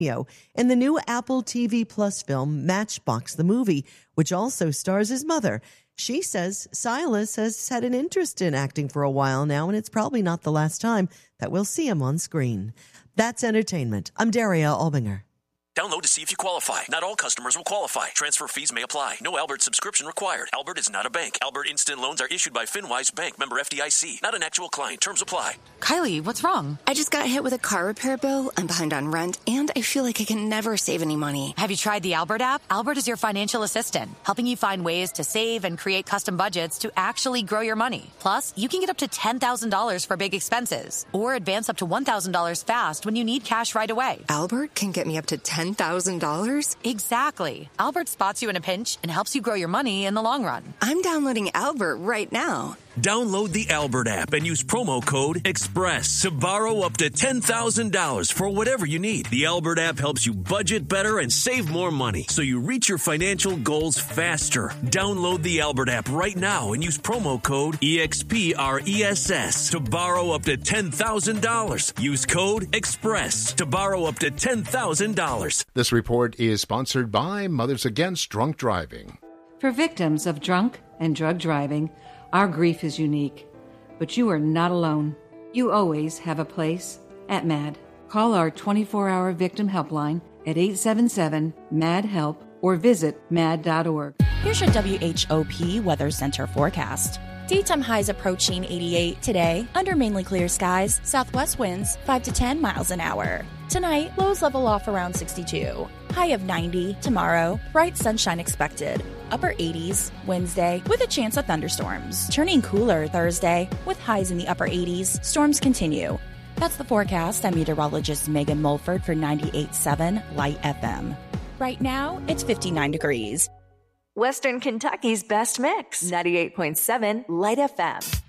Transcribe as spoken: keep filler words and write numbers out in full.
in the new Apple T V Plus film Matchbox the Movie, which also stars his mother. She says Silas has had an interest in acting for a while now, and it's probably not the last time that we'll see him on screen. That's entertainment. I'm Daria Albinger. Download to see if you qualify. Not all customers will qualify. Transfer fees may apply. No Albert subscription required. Albert is not a bank. Albert Instant Loans are issued by FinWise Bank, member F D I C. Not an actual client. Terms apply. Kylie, what's wrong? I just got hit with a car repair bill. I'm behind on rent, and I feel like I can never save any money. Have you tried the Albert app? Albert is your financial assistant, helping you find ways to save and create custom budgets to actually grow your money. Plus, you can get up to ten thousand dollars for big expenses, or advance up to one thousand dollars fast when you need cash right away. Albert can get me up to ten thousand dollars? Exactly. Albert spots you in a pinch and helps you grow your money in the long run. I'm downloading Albert right now. Download the Albert app and use promo code EXPRESS to borrow up to ten thousand dollars for whatever you need. The Albert app helps you budget better and save more money, so you reach your financial goals faster. Download the Albert app right now and use promo code EXPRESS to borrow up to ten thousand dollars. Use code EXPRESS to borrow up to ten thousand dollars. This report is sponsored by Mothers Against Drunk Driving. For victims of drunk and drug driving, our grief is unique, but you are not alone. You always have a place at MAD. Call our twenty-four hour victim helpline at eight seven seven, M A D, HELP or visit mad dot org. Here's your W H O P Weather Center forecast. Daytime highs approaching eighty-eight today, under mainly clear skies, southwest winds five to ten miles an hour. Tonight, lows level off around sixty-two. High of ninety tomorrow, bright sunshine expected. Upper eighties Wednesday with a chance of thunderstorms. Turning cooler Thursday with highs in the upper eighties. Storms continue. That's the forecast. I'm meteorologist Megan Mulford for ninety-eight point seven Light F M. Right now, it's fifty-nine degrees. Western Kentucky's best mix, ninety-eight point seven Light F M.